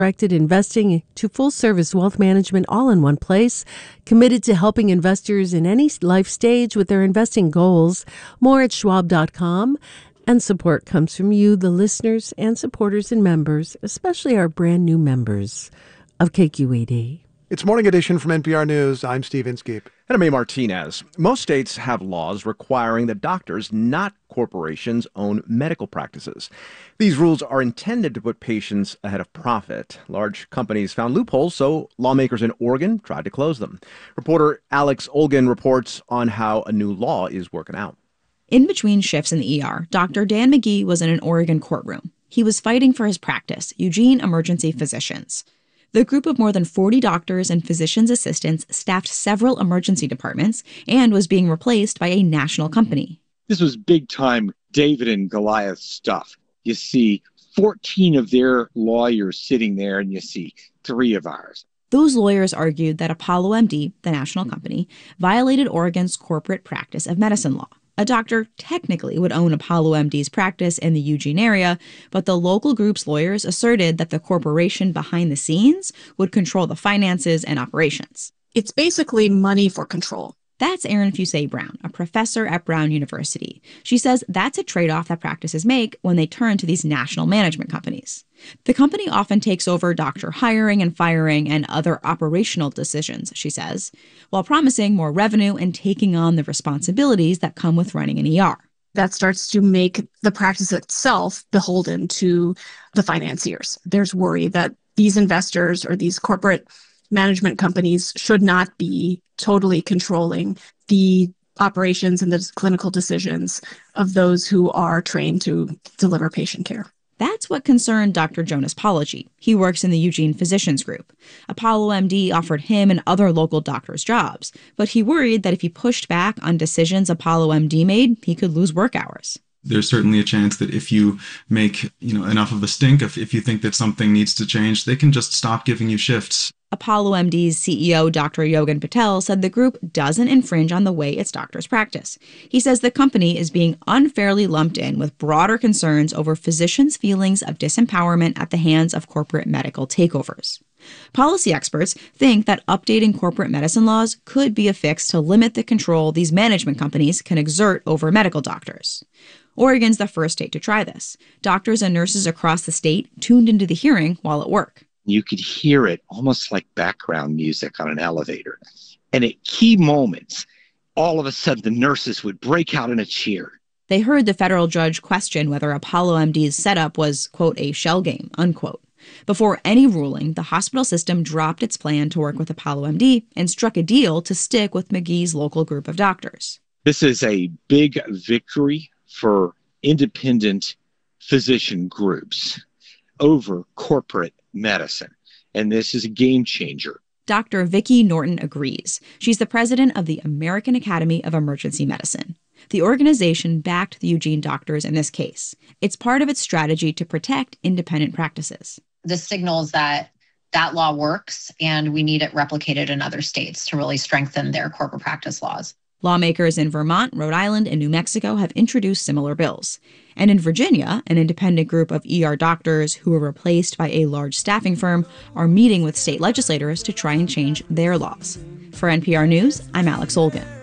Directed investing to full-service wealth management all in one place, committed to helping investors in any life stage with their investing goals. More at Schwab.com. And support comes from you, the listeners and supporters and members, especially our brand new members of KQED. It's Morning Edition from NPR News. I'm Steve Inskeep. And I'm A. Martinez. Most states have laws requiring that doctors, not corporations, own medical practices. These rules are intended to put patients ahead of profit. Large companies found loopholes, so lawmakers in Oregon tried to close them. Reporter Alex Olgin reports on how a new law is working out. In between shifts in the ER, Dr. Dan McGee was in an Oregon courtroom. He was fighting for his practice, Eugene Emergency Physicians. The group of more than 40 doctors and physician's assistants staffed several emergency departments and was being replaced by a national company. This was big-time David and Goliath stuff. You see 14 of their lawyers sitting there, and you see 3 of ours. Those lawyers argued that Apollo MD, the national company, violated Oregon's corporate practice of medicine law. A doctor technically would own Apollo MD's practice in the Eugene area, but the local group's lawyers asserted that the corporation behind the scenes would control the finances and operations. It's basically money for control. That's Erin Fusay-Brown, a professor at Brown University. She says that's a trade-off that practices make when they turn to these national management companies. The company often takes over doctor hiring and firing and other operational decisions, she says, while promising more revenue and taking on the responsibilities that come with running an ER. That starts to make the practice itself beholden to the financiers. There's worry that these investors or these corporate management companies should not be totally controlling the operations and the clinical decisions of those who are trained to deliver patient care. That's what concerned Dr. Jonas Pology. He works in the Eugene Physicians Group. Apollo MD offered him and other local doctors jobs, but he worried that if he pushed back on decisions Apollo MD made, he could lose work hours. There's certainly a chance that if you make, enough of a stink, if you think that something needs to change, they can just stop giving you shifts. Apollo MD's CEO, Dr. Yogan Patel, said the group doesn't infringe on the way its doctors practice. He says the company is being unfairly lumped in with broader concerns over physicians' feelings of disempowerment at the hands of corporate medical takeovers. Policy experts think that updating corporate medicine laws could be a fix to limit the control these management companies can exert over medical doctors. Oregon's the first state to try this. Doctors and nurses across the state tuned into the hearing while at work. You could hear it almost like background music on an elevator. And at key moments, all of a sudden, the nurses would break out in a cheer. They heard the federal judge question whether Apollo MD's setup was, quote, a shell game, unquote. Before any ruling, the hospital system dropped its plan to work with Apollo MD and struck a deal to stick with McGee's local group of doctors. This is a big victory for independent physician groups over corporate medicine, and this is a game changer. Dr. Vicki Norton agrees. She's the president of the American Academy of Emergency Medicine. The organization backed the Eugene doctors in this case. It's part of its strategy to protect independent practices. This signals that law works, and we need it replicated in other states to really strengthen their corporate practice laws. Lawmakers in Vermont, Rhode Island, and New Mexico have introduced similar bills. And in Virginia, an independent group of ER doctors who were replaced by a large staffing firm are meeting with state legislators to try and change their laws. For NPR News, I'm Alex Olgin.